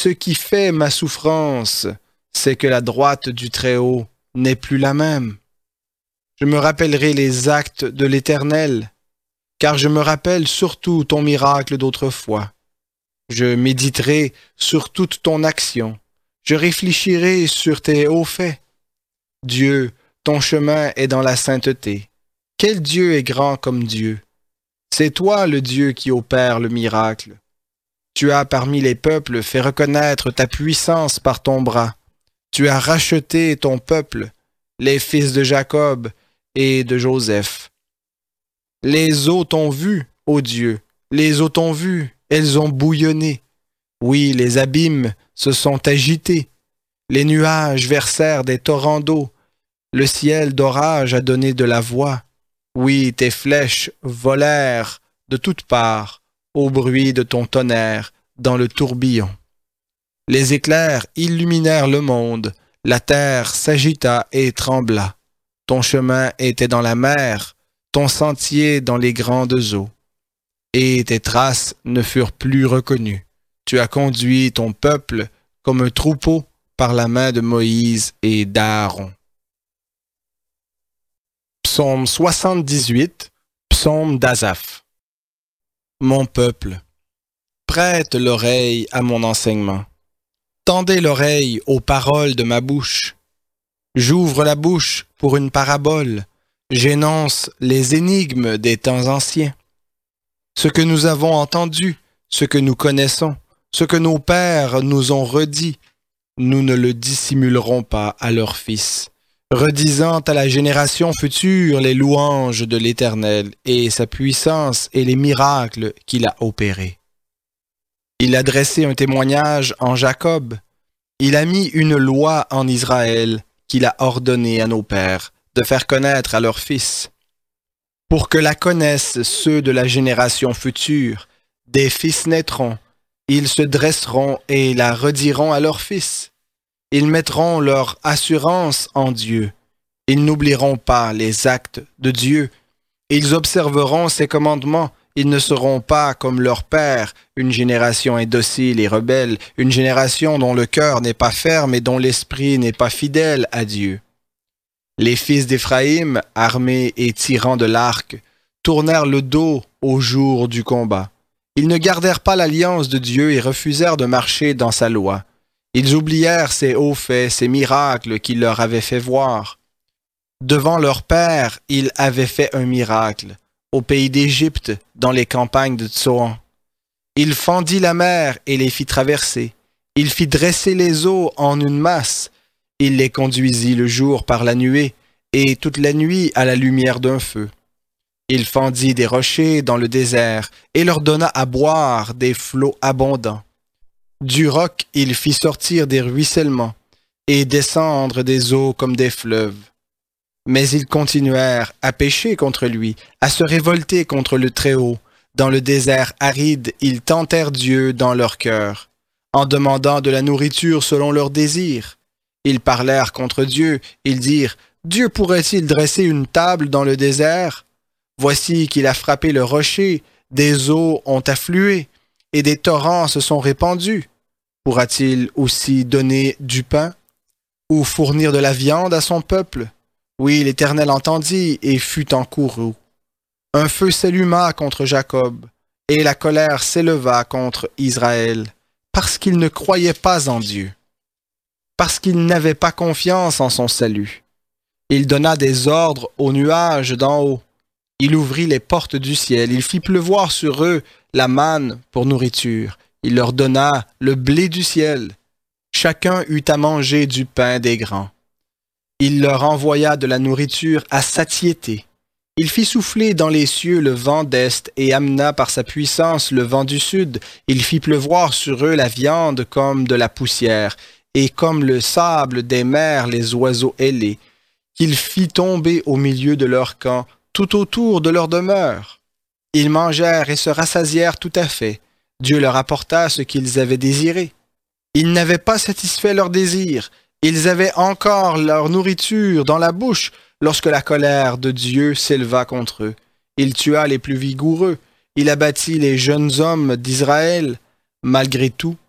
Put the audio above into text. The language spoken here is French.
ce qui fait ma souffrance, c'est que la droite du Très-Haut n'est plus la même. Je me rappellerai les actes de l'Éternel, car je me rappelle surtout ton miracle d'autrefois. Je méditerai sur toute ton action. Je réfléchirai sur tes hauts faits. Dieu, ton chemin est dans la sainteté. Quel Dieu est grand comme Dieu? C'est toi le Dieu qui opère le miracle. Tu as parmi les peuples fait reconnaître ta puissance par ton bras. Tu as racheté ton peuple, les fils de Jacob et de Joseph. Les eaux t'ont vu, ô Dieu, les eaux t'ont vu, elles ont bouillonné. Oui, les abîmes se sont agités. Les nuages versèrent des torrents d'eau. Le ciel d'orage a donné de la voix. Oui, tes flèches volèrent de toutes parts au bruit de ton tonnerre dans le tourbillon. Les éclairs illuminèrent le monde. La terre s'agita et trembla. Ton chemin était dans la mer, ton sentier dans les grandes eaux. Et tes traces ne furent plus reconnues. Tu as conduit ton peuple comme un troupeau par la main de Moïse et d'Aaron. Psaume 78, psaume d'Asaph. Mon peuple, prête l'oreille à mon enseignement. Tendez l'oreille aux paroles de ma bouche. J'ouvre la bouche pour une parabole. J'énonce les énigmes des temps anciens. Ce que nous avons entendu, ce que nous connaissons, ce que nos pères nous ont redit, nous ne le dissimulerons pas à leurs fils, redisant à la génération future les louanges de l'Éternel et sa puissance et les miracles qu'il a opérés. Il a dressé un témoignage en Jacob. Il a mis une loi en Israël qu'il a ordonné à nos pères de faire connaître à leurs fils. Pour que la connaissent ceux de la génération future, des fils naîtront, ils se dresseront et la rediront à leurs fils. Ils mettront leur assurance en Dieu. Ils n'oublieront pas les actes de Dieu. Ils observeront ses commandements. Ils ne seront pas comme leur père, une génération indocile et rebelle, une génération dont le cœur n'est pas ferme et dont l'esprit n'est pas fidèle à Dieu. Les fils d'Éphraïm, armés et tirant de l'arc, tournèrent le dos au jour du combat. Ils ne gardèrent pas l'alliance de Dieu et refusèrent de marcher dans sa loi. Ils oublièrent ses hauts faits, ses miracles qu'il leur avait fait voir. Devant leur père, il avait fait un miracle, au pays d'Égypte, dans les campagnes de Tsoan. Il fendit la mer et les fit traverser. Il fit dresser les eaux en une masse. Il les conduisit le jour par la nuée, et toute la nuit à la lumière d'un feu. Il fendit des rochers dans le désert, et leur donna à boire des flots abondants. Du roc, il fit sortir des ruissellements, et descendre des eaux comme des fleuves. Mais ils continuèrent à pécher contre lui, à se révolter contre le Très-Haut. Dans le désert aride, ils tentèrent Dieu dans leur cœur, en demandant de la nourriture selon leurs désirs. Ils parlèrent contre Dieu, ils dirent « Dieu pourrait-il dresser une table dans le désert? Voici qu'il a frappé le rocher, des eaux ont afflué, et des torrents se sont répandus. Pourra-t-il aussi donner du pain, ou fournir de la viande à son peuple? » Oui, l'Éternel entendit et fut en courroux. Un feu s'alluma contre Jacob, et la colère s'éleva contre Israël, parce qu'il ne croyait pas en Dieu, parce qu'il n'avait pas confiance en son salut. Il donna des ordres aux nuages d'en haut. Il ouvrit les portes du ciel. Il fit pleuvoir sur eux la manne pour nourriture. Il leur donna le blé du ciel. Chacun eut à manger du pain des grands. Il leur envoya de la nourriture à satiété. Il fit souffler dans les cieux le vent d'est et amena par sa puissance le vent du sud. Il fit pleuvoir sur eux la viande comme de la poussière, et comme le sable des mers les oiseaux ailés, qu'il fit tomber au milieu de leur camp, tout autour de leur demeure. Ils mangèrent et se rassasièrent tout à fait. Dieu leur apporta ce qu'ils avaient désiré. Ils n'avaient pas satisfait leur désir. Ils avaient encore leur nourriture dans la bouche lorsque la colère de Dieu s'éleva contre eux. Il tua les plus vigoureux. Il abattit les jeunes hommes d'Israël. Malgré tout,